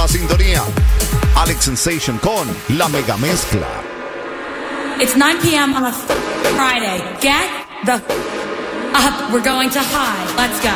sintonía. Alex Sensation con la mega mezcla. It's 9 p.m. on a Friday. Get the up. We're going to high. Let's go.